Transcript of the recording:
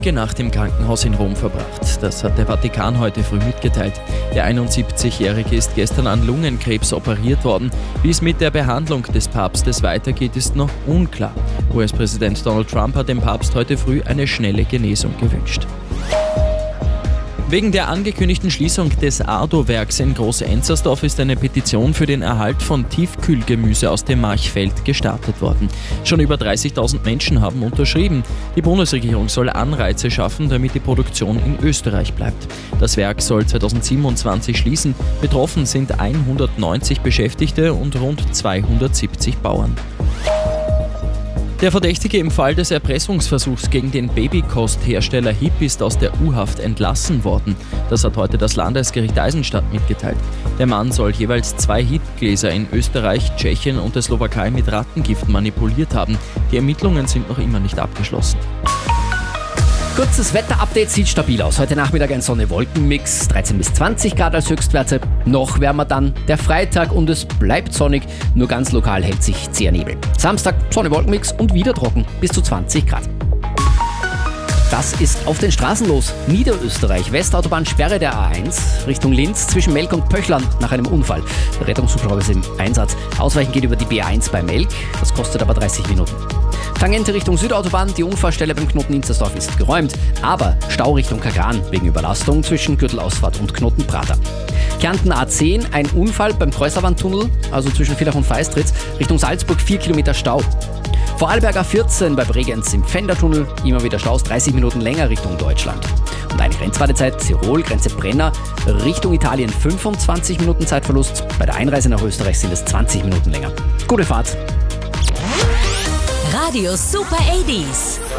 Nacht im Krankenhaus in Rom verbracht. Das hat der Vatikan heute früh mitgeteilt. Der 71-Jährige ist gestern an Lungenkrebs operiert worden. Wie es mit der Behandlung des Papstes weitergeht, ist noch unklar. US-Präsident Donald Trump hat dem Papst heute früh eine schnelle Genesung gewünscht. Wegen der angekündigten Schließung des Ardo-Werks in Groß-Enzersdorf ist eine Petition für den Erhalt von Tiefkühlgemüse aus dem Marchfeld gestartet worden. Schon über 30.000 Menschen haben unterschrieben. Die Bundesregierung soll Anreize schaffen, damit die Produktion in Österreich bleibt. Das Werk soll 2027 schließen. Betroffen sind 190 Beschäftigte und rund 270 Bauern. Der Verdächtige im Fall des Erpressungsversuchs gegen den Babykosthersteller HiP ist aus der U-Haft entlassen worden. Das hat heute das Landesgericht Eisenstadt mitgeteilt. Der Mann soll jeweils 2 HiP-Gläser in Österreich, Tschechien und der Slowakei mit Rattengift manipuliert haben. Die Ermittlungen sind noch immer nicht abgeschlossen. Kurzes Wetter-Update, sieht stabil aus. Heute Nachmittag ein Sonne-Wolken-Mix, 13 bis 20 Grad als Höchstwerte. Noch wärmer dann der Freitag und es bleibt sonnig, nur ganz lokal hält sich zäher Nebel. Samstag Sonne-Wolken-Mix und wieder trocken, bis zu 20 Grad. Das ist auf den Straßen los. Niederösterreich, Westautobahn-Sperre der A1 Richtung Linz zwischen Melk und Pöchlern nach einem Unfall. Der Rettungshubschrauber ist im Einsatz. Ausweichen geht über die B1 bei Melk, das kostet aber 30 Minuten. Tangente Richtung Südautobahn, die Unfallstelle beim Knoten Inzersdorf ist geräumt, aber Stau Richtung Kagran wegen Überlastung zwischen Gürtelausfahrt und Knoten Prater. Kärnten A10, ein Unfall beim Kreuzerwandtunnel, also zwischen Villach und Feistritz, Richtung Salzburg 4 Kilometer Stau. Vorarlberg A14 bei Bregenz im Pfändertunnel, immer wieder Staus, 30 Minuten länger Richtung Deutschland. Und eine Grenzwartezeit Tirol, Grenze Brenner, Richtung Italien 25 Minuten Zeitverlust, bei der Einreise nach Österreich sind es 20 Minuten länger. Gute Fahrt! Radio Super 80s.